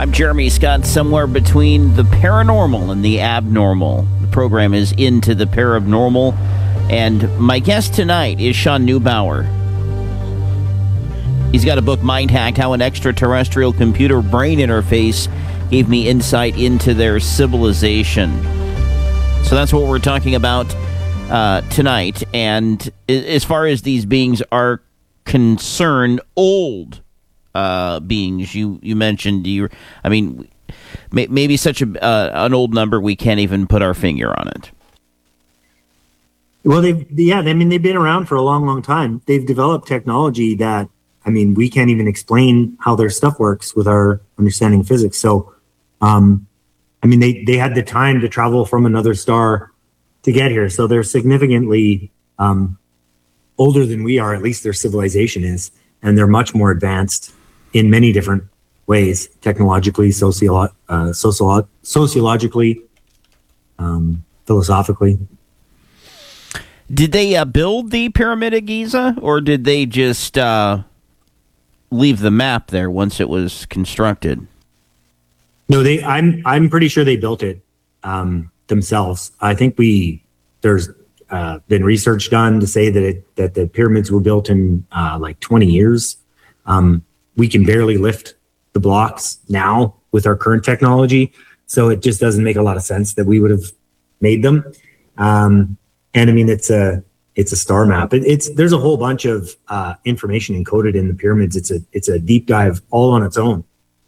I'm Jeremy Scott, somewhere between the paranormal and the abnormal. The program is Into the Parabnormal, and my guest tonight is Sean Neubauer. He's got a book, Mind Hacked, How an Extraterrestrial Computer Brain Interface Gave Me Insight into Their Civilization. So that's what we're talking about tonight. And as far as these beings are concerned, old beings, you mentioned, maybe such an old number we can't even put our finger on it. Well, they've been around for a long, long time. They've developed technology that, we can't even explain how their stuff works with our understanding of physics. So, they had the time to travel from another star to get here. So they're significantly older than we are, at least their civilization is, and they're much more advanced in many different ways, technologically, sociologically, philosophically. Did they build the Pyramid of Giza, or did they just leave the map there once it was constructed? No, I'm pretty sure they built it themselves. I think there's been research done to say that the pyramids were built in 20 years. We can barely lift the blocks now with our current technology, so it just doesn't make a lot of sense that we would have made them. It's a star map. There's a whole bunch of information encoded in the pyramids. It's a deep dive all on its own.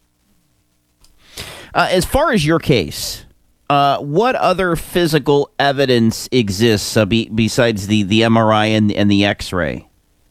As far as your case, what other physical evidence exists besides the MRI and the X-ray?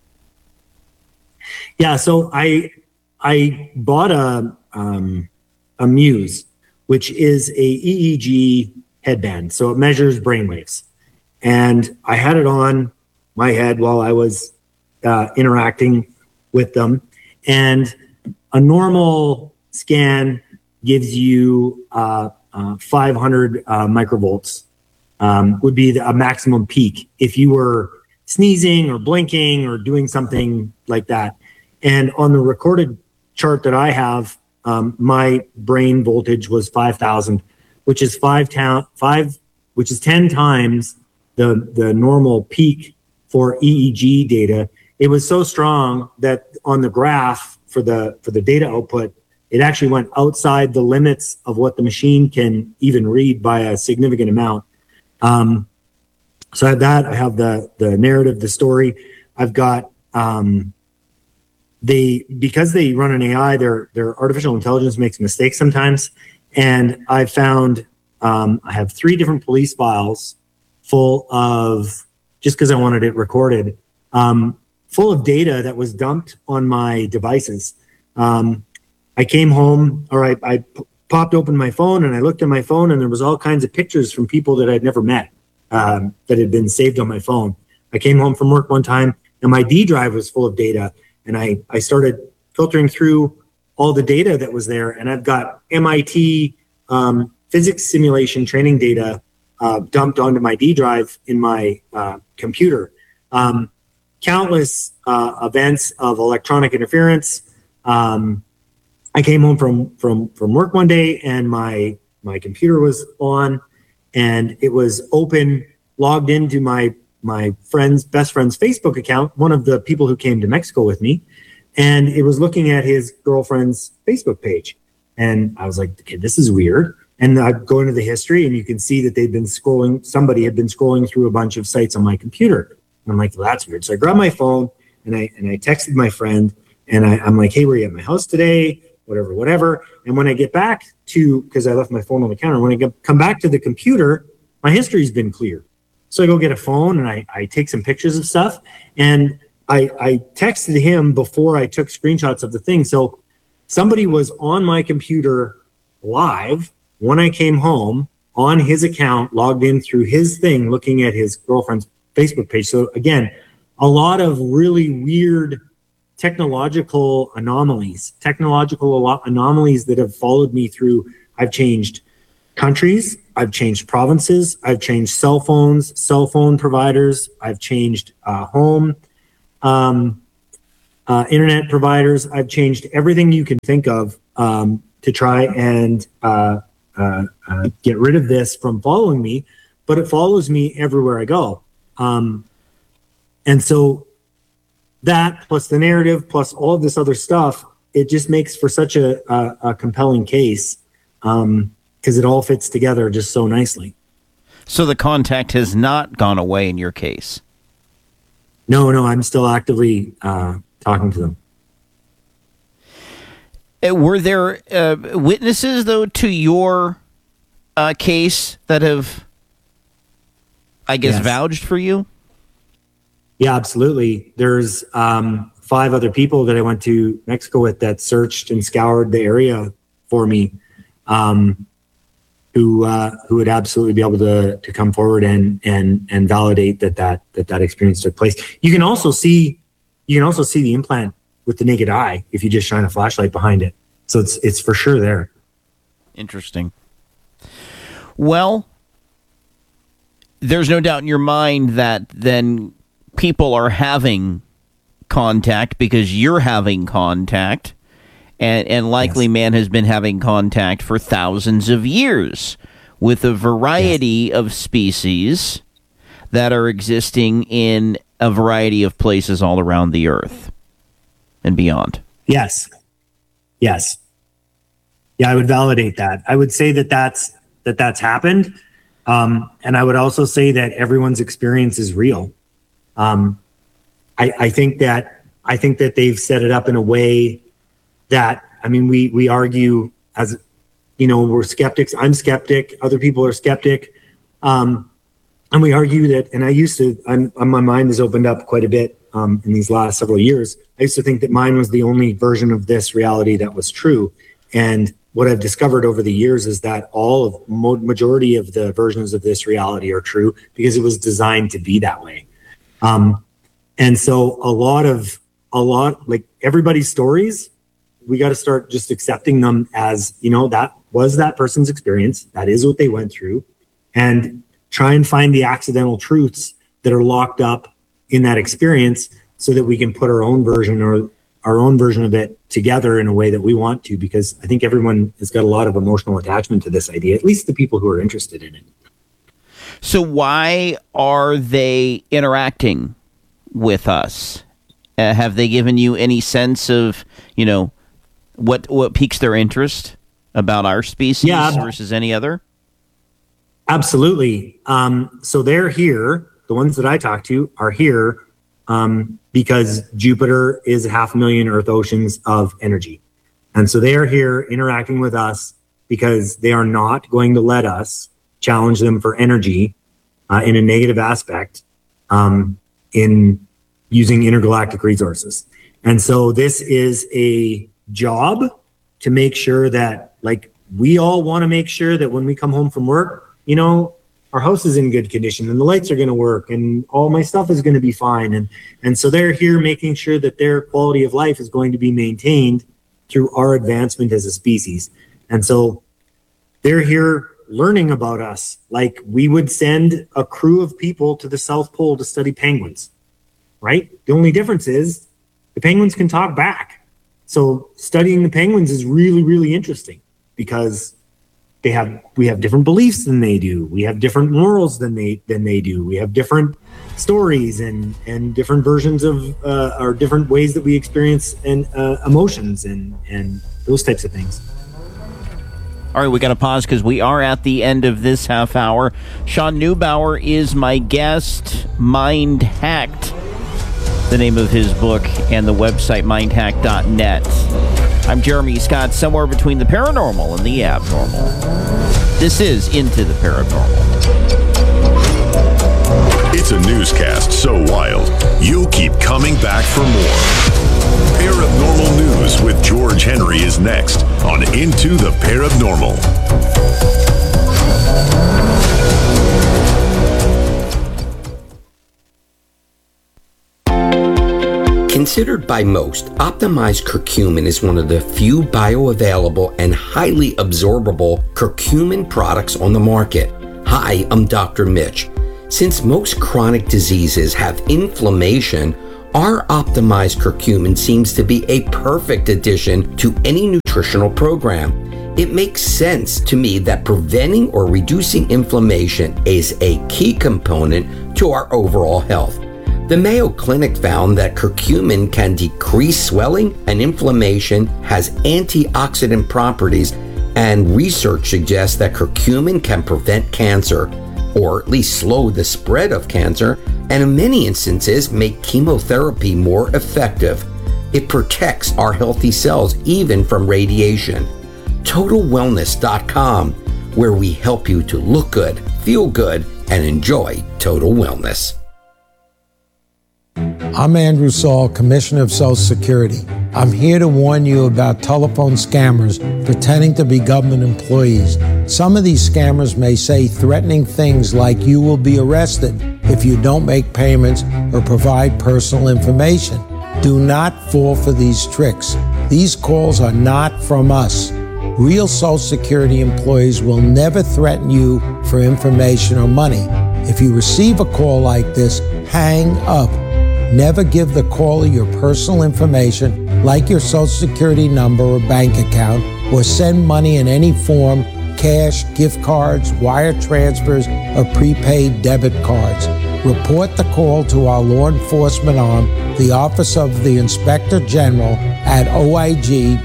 Yeah, so I bought a Muse, which is a EEG headband. So it measures brainwaves. And I had it on my head while I was interacting with them. And a normal scan gives you 500 microvolts would be a maximum peak if you were sneezing or blinking or doing something like that. And on the recorded chart that I have, my brain voltage was 5,000, which is 10 times the normal peak for EEG data. It was so strong that on the graph for the data output, it actually went outside the limits of what the machine can even read by a significant amount. So I have that. I have the narrative, the story. I've got because they run an AI, their artificial intelligence makes mistakes sometimes. And I found I have 3 different police files full of, just because I wanted it recorded, full of data that was dumped on my devices. I came home, or I popped open my phone and I looked at my phone, and there was all kinds of pictures from people that I'd never met that had been saved on my phone. I came home from work one time and my D drive was full of data, and I started filtering through all the data that was there, and I've got MIT physics simulation training data dumped onto my D drive in my computer. Countless events of electronic interference. I came home from work one day, and my computer was on, and it was open, logged into my best friend's Facebook account, one of the people who came to Mexico with me, and it was looking at his girlfriend's Facebook page. And I was like, okay, this is weird. And I go into the history, and you can see that somebody had been scrolling through a bunch of sites on my computer. And I'm like, well, that's weird. So I grabbed my phone and I texted my friend, and I'm like, hey, were you at my house today? Whatever. And when I get back because I left my phone on the counter, when I come back to the computer, my history's been cleared. So I go get a phone and I take some pictures of stuff, and I texted him before I took screenshots of the thing. So somebody was on my computer live when I came home on his account, logged in through his thing, looking at his girlfriend's Facebook page. So again, a lot of really weird technological anomalies that have followed me through. I've changed countries, I've changed provinces, I've changed cell phones, cell phone providers, I've changed home internet providers, I've changed everything you can think of to try and get rid of this from following me, but it follows me everywhere I go. And so that plus the narrative plus all of this other stuff, it just makes for such a compelling case because it all fits together just so nicely. So the contact has not gone away in your case? No, I'm still actively talking to them. Were there witnesses, though, to your case that have, I guess, Yes. vouched for you? Yeah, absolutely. There's 5 other people that I went to Mexico with that searched and scoured the area for me, who would absolutely be able to come forward and validate that experience took place. You can also see the implant with the naked eye if you just shine a flashlight behind it. So it's for sure there. Interesting. Well, there's no doubt in your mind that then people are having contact because you're having contact, and likely Yes. man has been having contact for thousands of years with a variety of species that are existing in a variety of places all around the earth and beyond. Yes. Yeah, I would validate that. I would say that's happened. And I would also say that everyone's experience is real. I think that they've set it up in a way that, I mean, we argue as, we're skeptics. I'm skeptic. Other people are skeptic. And we argue that, and my mind has opened up quite a bit in these last several years. I used to think that mine was the only version of this reality that was true. And what I've discovered over the years is that majority of the versions of this reality are true because it was designed to be that way. And so a lot like everybody's stories, we got to start just accepting them as, that was that person's experience. That is what they went through, and try and find the accidental truths that are locked up in that experience so that we can put our own version of it together in a way that we want to, because I think everyone has got a lot of emotional attachment to this idea, at least the people who are interested in it. So why are they interacting with us? Have they given you any sense of, what piques their interest about our species versus any other? Absolutely. So they're here. The ones that I talk to are here because Jupiter is 500,000 Earth oceans of energy. And so they are here interacting with us because they are not going to let us challenge them for energy in a negative aspect in using intergalactic resources. And so this is a job to make sure that, like, we all want to make sure that when we come home from work, our house is in good condition and the lights are going to work and all my stuff is going to be fine. And so they're here making sure that their quality of life is going to be maintained through our advancement as a species. And so they're here learning about us. Like we would send a crew of people to the South Pole to study penguins, right? The only difference is the penguins can talk back. So studying the penguins is really, really interesting because we have different beliefs than they do. We have different morals than they do. We have different stories and different versions of or different ways that we experience and emotions and those types of things. All right, we got to pause because we are at the end of this half hour. Sean Neubauer is my guest. Mind Hacked, the name of his book, and the website mindhack.net. I'm Jeremy Scott, somewhere between the paranormal and the abnormal. This is Into the Paranormal. It's a newscast so wild, you'll keep coming back for more. Paranormal News with George Henry is next on Into the Paranormal. Considered by most, optimized curcumin is one of the few bioavailable and highly absorbable curcumin products on the market. Hi, I'm Dr. Mitch. Since most chronic diseases have inflammation, our optimized curcumin seems to be a perfect addition to any nutritional program. It makes sense to me that preventing or reducing inflammation is a key component to our overall health. The Mayo Clinic found that curcumin can decrease swelling and inflammation, has antioxidant properties, and research suggests that curcumin can prevent cancer, or at least slow the spread of cancer, and in many instances make chemotherapy more effective. It protects our healthy cells even from radiation. TotalWellness.com, where we help you to look good, feel good, and enjoy total wellness. I'm Andrew Saul, Commissioner of Social Security. I'm here to warn you about telephone scammers pretending to be government employees. Some of these scammers may say threatening things like you will be arrested if you don't make payments or provide personal information. Do not fall for these tricks. These calls are not from us. Real Social Security employees will never threaten you for information or money. If you receive a call like this, hang up. Never give the caller your personal information, like your Social Security number or bank account, or send money in any form, cash, gift cards, wire transfers, or prepaid debit cards. Report the call to our law enforcement arm, the Office of the Inspector General, at oig.ssa.gov.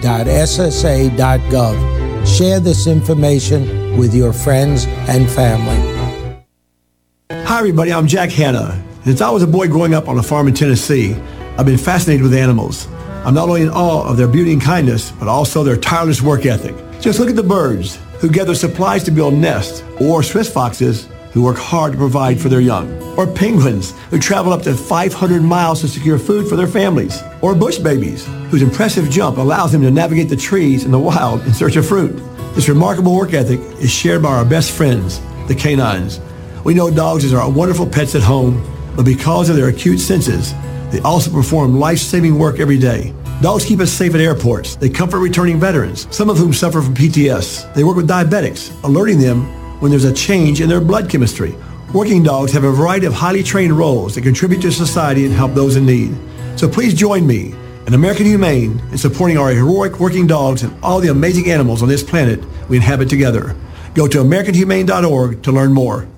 Share this information with your friends and family. Hi, everybody. I'm Jack Hanna. Since I was a boy growing up on a farm in Tennessee, I've been fascinated with animals. I'm not only in awe of their beauty and kindness, but also their tireless work ethic. Just look at the birds who gather supplies to build nests, or Swiss foxes who work hard to provide for their young, or penguins who travel up to 500 miles to secure food for their families, or bush babies whose impressive jump allows them to navigate the trees in the wild in search of fruit. This remarkable work ethic is shared by our best friends, the canines. We know dogs are wonderful pets at home, but because of their acute senses, they also perform life-saving work every day. Dogs keep us safe at airports. They comfort returning veterans, some of whom suffer from PTS. They work with diabetics, alerting them when there's a change in their blood chemistry. Working dogs have a variety of highly trained roles that contribute to society and help those in need. So please join me and American Humane in supporting our heroic working dogs and all the amazing animals on this planet we inhabit together. Go to AmericanHumane.org to learn more.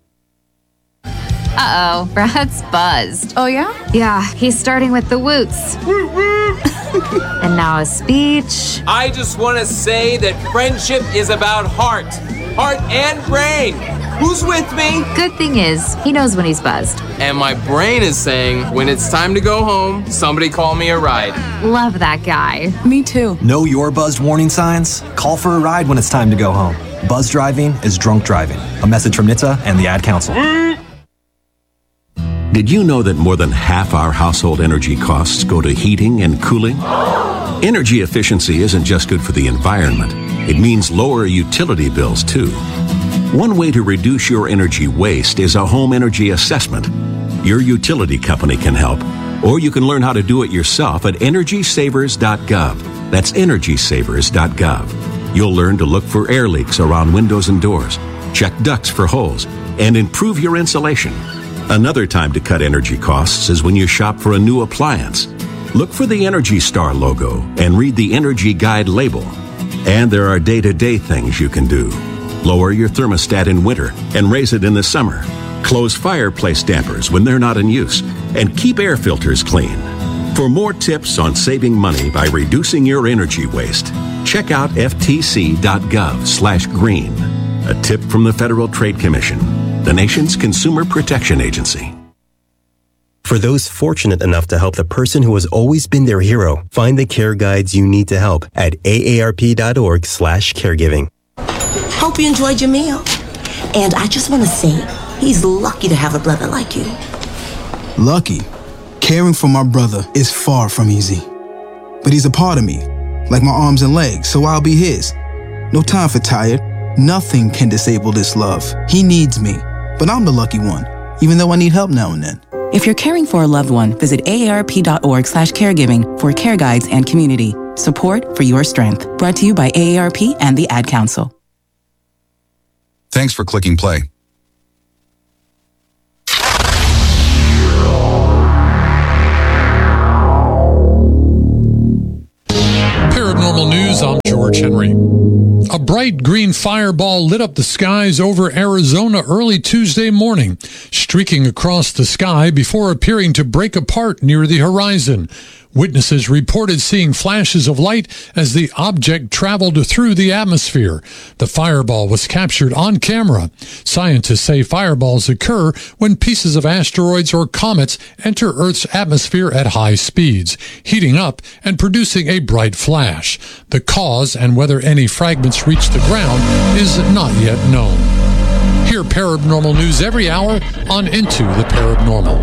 Uh-oh, Brad's buzzed. Oh, yeah? Yeah, he's starting with the woots. And now a speech. I just want to say that friendship is about heart and brain. Who's with me? Good thing is, he knows when he's buzzed. And my brain is saying, when it's time to go home, somebody call me a ride. Love that guy. Me too. Know your buzzed warning signs? Call for a ride when it's time to go home. Buzz driving is drunk driving. A message from NHTSA and the Ad Council. Did you know that more than half our household energy costs go to heating and cooling? Energy efficiency isn't just good for the environment. It means lower utility bills, too. One way to reduce your energy waste is a home energy assessment. Your utility company can help, or you can learn how to do it yourself at EnergySavers.gov. That's EnergySavers.gov. You'll learn to look for air leaks around windows and doors, check ducts for holes, and improve your insulation. Another time to cut energy costs is when you shop for a new appliance. Look for the Energy Star logo and read the Energy Guide label. And there are day-to-day things you can do. Lower your thermostat in winter and raise it in the summer. Close fireplace dampers when they're not in use. And keep air filters clean. For more tips on saving money by reducing your energy waste, check out ftc.gov/green. A tip from the Federal Trade Commission, the nation's consumer protection agency. For those fortunate enough to help the person who has always been their hero, find the care guides you need to help at aarp.org/caregiving. Hope you enjoyed your meal. And I just want to say, he's lucky to have a brother like you. Lucky? Caring for my brother is far from easy. But he's a part of me, like my arms and legs, so I'll be his. No time for tired. Nothing can disable this love. He needs me, but I'm the lucky one, even though I need help now and then. If you're caring for a loved one, visit aarp.org/caregiving for care guides and community support for your strength. Brought to you by AARP and the Ad Council. Thanks for clicking play. Paranormal News, I'm George Henry. A bright green fireball lit up the skies over Arizona early Tuesday morning, streaking across the sky before appearing to break apart near the horizon. Witnesses reported seeing flashes of light as the object traveled through the atmosphere. The fireball was captured on camera. Scientists say fireballs occur when pieces of asteroids or comets enter Earth's atmosphere at high speeds, heating up and producing a bright flash. The cause and whether any fragments reach the ground is not yet known. Hear Paranormal News every hour on Into the Paranormal.